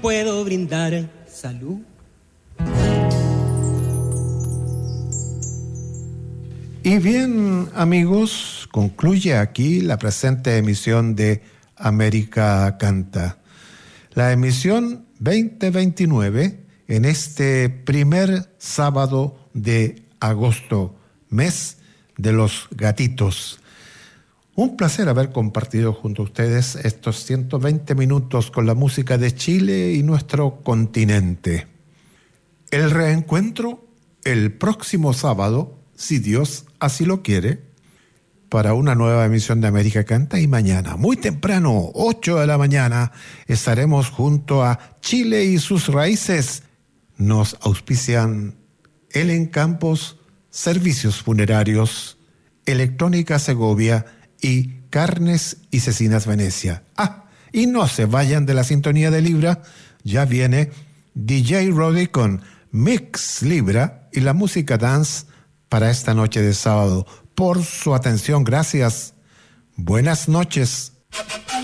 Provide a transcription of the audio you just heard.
puedo brindar salud. Y bien, amigos, concluye aquí la presente emisión de América Canta. La emisión 2029 en este primer sábado de agosto, mes de los gatitos. Un placer haber compartido junto a ustedes estos 120 minutos con la música de Chile y nuestro continente. El reencuentro el próximo sábado, si Dios así lo quiere, para una nueva emisión de América Canta, y mañana, muy temprano, 8 de la mañana, estaremos junto a Chile y sus raíces. Nos auspician Elen Campos, Servicios Funerarios, Electrónica Segovia y Carnes y Cecinas Venecia. Y no se vayan de la sintonía de Libra, ya viene DJ Roddy con Mix Libra y la música dance para esta noche de sábado. Por su atención, gracias. Buenas noches.